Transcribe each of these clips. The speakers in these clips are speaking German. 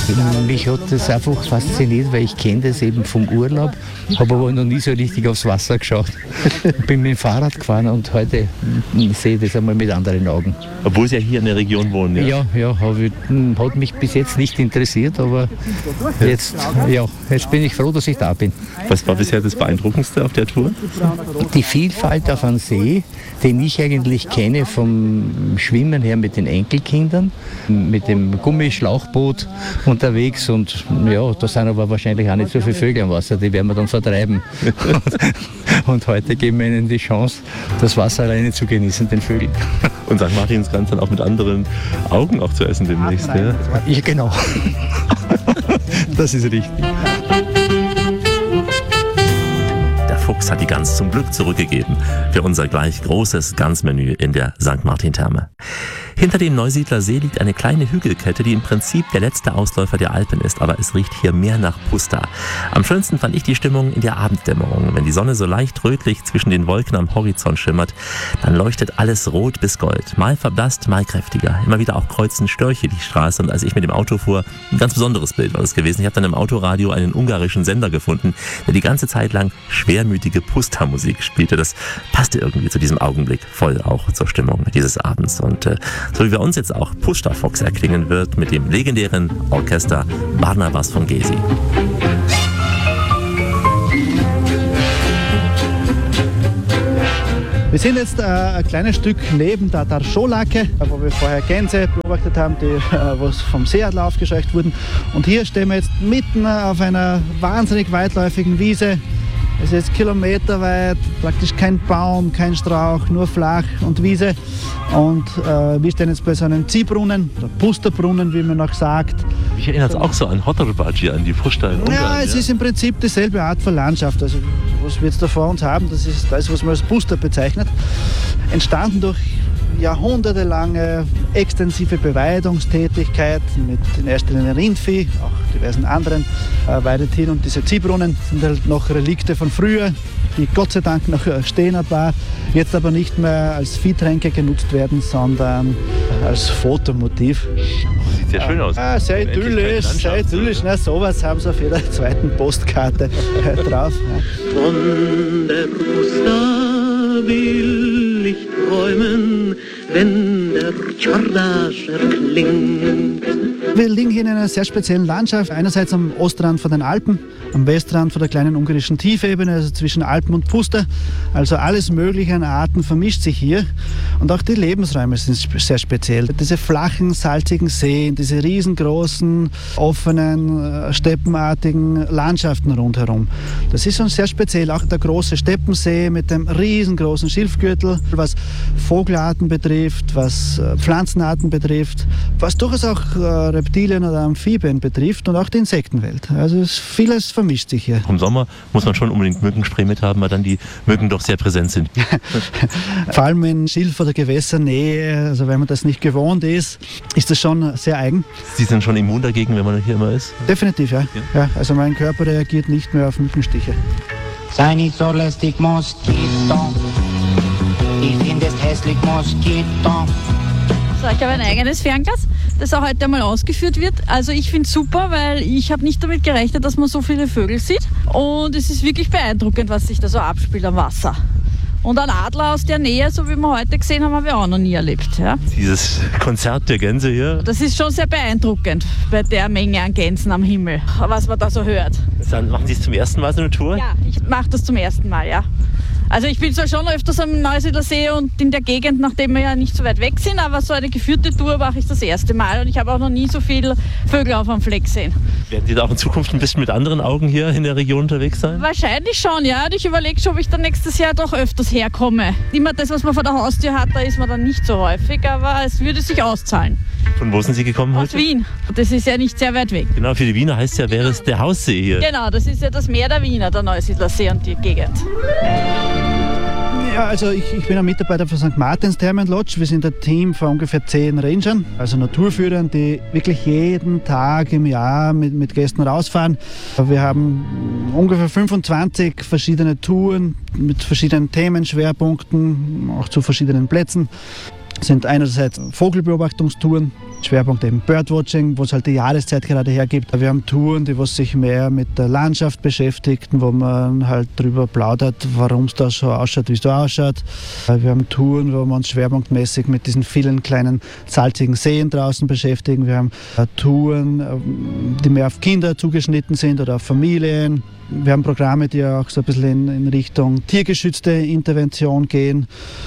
Mich hat das einfach fasziniert, weil ich kenne das eben vom Urlaub, habe aber noch nie so richtig aufs Wasser geschaut. Bin mit dem Fahrrad gefahren und heute sehe ich das einmal mit anderen Augen. Obwohl Sie ja hier in der Region wohnen, ja? Ja, hat mich bis jetzt nicht interessiert, aber jetzt bin ich froh, dass ich da bin. Was war bisher das Beeindruckendste auf der Tour? Die Vielfalt auf einem See, den ich eigentlich kenne vom Schwimmen her mit den Enkelkindern, mit dem Gummischlauchboot unterwegs und ja, da sind aber wahrscheinlich auch nicht so viele Vögel am Wasser, die werden wir dann vertreiben. Und heute geben wir ihnen die Chance, das Wasser alleine zu genießen, den Vögeln. Und St. Martinsgans dann auch mit anderen Augen auch zu essen demnächst, ja? Ja, genau. Das ist richtig. Fuchs hat die Gans zum Glück zurückgegeben für unser gleich großes Gansmenü in der St. Martin-Therme. Hinter dem Neusiedler See liegt eine kleine Hügelkette, die im Prinzip der letzte Ausläufer der Alpen ist, aber es riecht hier mehr nach Pusta. Am schönsten fand ich die Stimmung in der Abenddämmerung. Wenn die Sonne so leicht rötlich zwischen den Wolken am Horizont schimmert, dann leuchtet alles rot bis gold. Mal verblasst, mal kräftiger. Immer wieder auch kreuzen Störche die Straße und als ich mit dem Auto fuhr, ein ganz besonderes Bild war das gewesen. Ich habe dann im Autoradio einen ungarischen Sender gefunden, der die ganze Zeit lang schwermütige Pusta-Musik spielte. Das passte irgendwie zu diesem Augenblick voll auch zur Stimmung dieses Abends und so wie bei uns jetzt auch Pusta Fox erklingen wird mit dem legendären Orchester Barnabas von Gezi. Wir sind jetzt ein kleines Stück neben der Darscholake, wo wir vorher Gänse beobachtet haben, die was vom Seeadler aufgescheucht wurden. Und hier stehen wir jetzt mitten auf einer wahnsinnig weitläufigen Wiese. Es ist kilometerweit, praktisch kein Baum, kein Strauch, nur flach und Wiese. Und wir stehen jetzt bei so einem Ziehbrunnen, oder Pusterbrunnen, wie man noch sagt. Mich erinnert es auch so an Hotorbaci, an die Pusta in Ungarn. Ja, es ist im Prinzip dieselbe Art von Landschaft. Also, was wir jetzt da vor uns haben, das ist das, was man als Puster bezeichnet. Entstanden durch jahrhundertelange extensive Beweidungstätigkeit mit in erster Linie Rindvieh, auch diversen anderen Weidetieren. Und diese Ziehbrunnen sind halt noch Relikte von früher, die Gott sei Dank noch stehen ein paar, jetzt aber nicht mehr als Viehtränke genutzt werden, sondern als Fotomotiv. Sieht sehr schön aus. Sehr idyllisch, sehr idyllisch. Na, sowas haben sie auf jeder zweiten Postkarte drauf. Ja. Von der Pusta will ich träumen, wenn der Tschordasch erklingt. Wir liegen hier in einer sehr speziellen Landschaft. Einerseits am Ostrand von den Alpen, am Westrand von der kleinen ungarischen Tiefebene, also zwischen Alpen und Pusta. Also alles Mögliche an Arten vermischt sich hier. Und auch die Lebensräume sind sehr speziell. Diese flachen, salzigen Seen, diese riesengroßen, offenen, steppenartigen Landschaften rundherum. Das ist schon sehr speziell. Auch der große Steppensee mit dem riesengroßen Schilfgürtel, was Vogelarten betrifft, was Pflanzenarten betrifft, was durchaus auch Reptilien oder Amphibien betrifft und auch die Insektenwelt. Also vieles vermischt sich hier. Im Sommer muss man schon unbedingt Mückenspray mit haben, weil dann die Mücken doch sehr präsent sind. Vor allem in Schilf- oder Gewässernähe, also wenn man das nicht gewohnt ist, ist das schon sehr eigen. Sie sind schon immun dagegen, wenn man hier immer ist? Definitiv, ja. Ja, also mein Körper reagiert nicht mehr auf Mückenstiche. Sei nicht so lästig, Moskito. Ich finde es hässlich, Moskito. So, ich habe ein eigenes Fernglas, das auch heute einmal ausgeführt wird. Also ich finde es super, weil ich habe nicht damit gerechnet, dass man so viele Vögel sieht. Und es ist wirklich beeindruckend, was sich da so abspielt am Wasser. Und ein Adler aus der Nähe, so wie wir heute gesehen haben, haben wir auch noch nie erlebt. Ja. Dieses Konzert der Gänse hier. Das ist schon sehr beeindruckend bei der Menge an Gänsen am Himmel, was man da so hört. Dann machen Sie es zum ersten Mal so eine Tour? Ja, ich mache das zum ersten Mal, ja. Also ich bin zwar schon öfters am Neusiedler See und in der Gegend, nachdem wir ja nicht so weit weg sind, aber so eine geführte Tour mache ich das erste Mal und ich habe auch noch nie so viele Vögel auf einem Fleck gesehen. Werden Sie da auch in Zukunft ein bisschen mit anderen Augen hier in der Region unterwegs sein? Wahrscheinlich schon, ja. Und ich überlege schon, ob ich dann nächstes Jahr doch öfters herkomme. Immer das, was man vor der Haustür hat, da ist man dann nicht so häufig, aber es würde sich auszahlen. Von wo sind Sie gekommen heute? Aus Wien. Das ist ja nicht sehr weit weg. Genau, für die Wiener heißt ja, wäre es der Haussee hier. Genau, das ist ja das Meer der Wiener, der Neusiedler See und die Gegend. Ja, also ich bin ein Mitarbeiter von St. Martins Therme & Lodge. Wir sind ein Team von ungefähr 10 Rangern, also Naturführern, die wirklich jeden Tag im Jahr mit Gästen rausfahren. Wir haben ungefähr 25 verschiedene Touren mit verschiedenen Themenschwerpunkten, auch zu verschiedenen Plätzen. sind einerseits Vogelbeobachtungstouren, Schwerpunkt eben Birdwatching, wo es halt die Jahreszeit gerade hergibt. Wir haben Touren, die was sich mehr mit der Landschaft beschäftigen, wo man halt darüber plaudert, warum es da so ausschaut, wie es da ausschaut. Wir haben Touren, wo wir uns schwerpunktmäßig mit diesen vielen kleinen salzigen Seen draußen beschäftigen. Wir haben Touren, die mehr auf Kinder zugeschnitten sind oder auf Familien. Wir haben Programme, die auch so ein bisschen in Richtung tiergeschützte Intervention gehen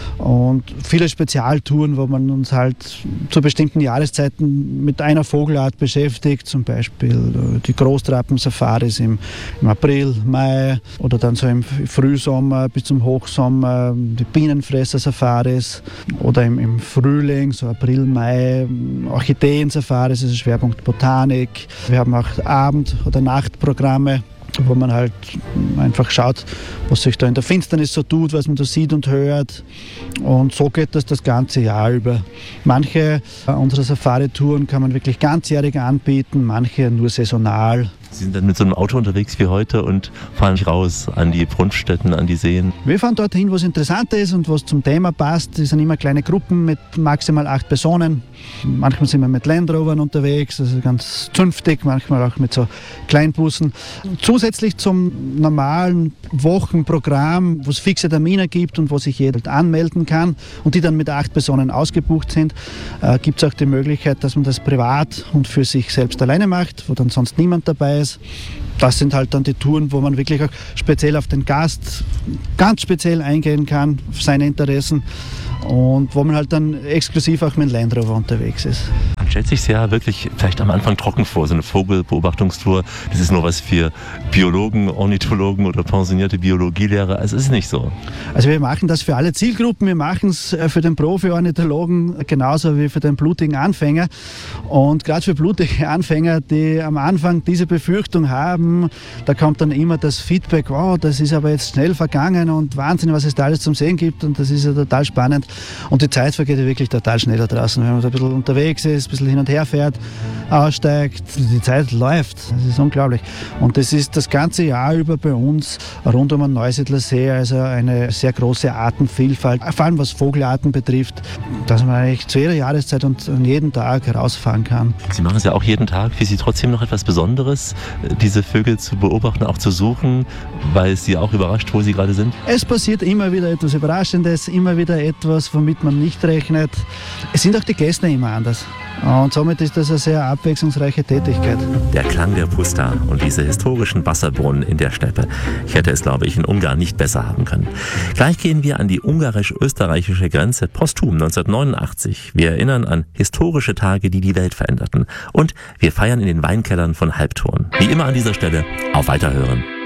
und viele Spezialtouren, wo man uns halt zu bestimmten Jahreszeiten mit einer Vogelart beschäftigt, zum Beispiel die Großtrappen-Safaris im April, Mai oder dann so im Frühsommer bis zum Hochsommer die Bienenfresser-Safaris oder im Frühling, so April, Mai, Orchideen-Safaris, also Schwerpunkt Botanik. Wir haben auch Abend- oder Nachtprogramme, wo man halt einfach schaut, was sich da in der Finsternis so tut, was man da sieht und hört. Und so geht das ganze Jahr über. Manche unserer Safari-Touren kann man wirklich ganzjährig anbieten, manche nur saisonal. Sie sind dann mit so einem Auto unterwegs wie heute und fahren raus an die Brunftstätten, an die Seen. Wir fahren dorthin, wo es interessant ist und was zum Thema passt. Das sind immer kleine Gruppen mit maximal 8 Personen. Manchmal sind wir mit Land Rovern unterwegs, also ganz zünftig, manchmal auch mit so Kleinbussen. Zusätzlich zum normalen Wochenprogramm, wo es fixe Termine gibt und wo sich jeder anmelden kann und die dann mit 8 Personen ausgebucht sind, gibt es auch die Möglichkeit, dass man das privat und für sich selbst alleine macht, wo dann sonst niemand dabei ist. Das sind halt dann die Touren, wo man wirklich auch speziell auf den Gast ganz speziell eingehen kann, auf seine Interessen und wo man halt dann exklusiv auch mit Land Rover unterwegs ist. Man stellt sich ja wirklich vielleicht am Anfang trocken vor, so eine Vogelbeobachtungstour. Das ist nur was für Biologen, Ornithologen oder pensionierte Biologielehrer. Es ist nicht so. Also wir machen das für alle Zielgruppen. Wir machen es für den Profi-Ornithologen genauso wie für den blutigen Anfänger. Und gerade für blutige Anfänger, die am Anfang diese Befürchtung haben, da kommt dann immer das Feedback, wow, das ist aber jetzt schnell vergangen und Wahnsinn, was es da alles zum Sehen gibt und das ist ja total spannend. Und die Zeit vergeht ja wirklich total schnell da draußen, wenn man da ein bisschen unterwegs ist, ein bisschen hin und her fährt, aussteigt, die Zeit läuft. Das ist unglaublich. Und das ist das ganze Jahr über bei uns rund um den Neusiedler See, also eine sehr große Artenvielfalt, vor allem was Vogelarten betrifft, dass man eigentlich zu jeder Jahreszeit und an jedem Tag herausfahren kann. Sie machen es ja auch jeden Tag. Für Sie trotzdem noch etwas Besonderes, diese Vögel zu beobachten, auch zu suchen, weil es Sie auch überrascht, wo Sie gerade sind? Es passiert immer wieder etwas Überraschendes, immer wieder etwas, womit man nicht rechnet. Es sind auch die Gäste immer anders. Und somit ist das eine sehr abwechslungsreiche Tätigkeit. Der Klang der Puszta und diese historischen Wasserbrunnen in der Steppe. Ich hätte es, glaube ich, in Ungarn nicht besser haben können. Gleich gehen wir an die ungarisch-österreichische Grenze posthum 1989. Wir erinnern an historische Tage, die die Welt veränderten. Und wir feiern in den Weinkellern von Halbturn. Wie immer an dieser Stelle, auf Weiterhören.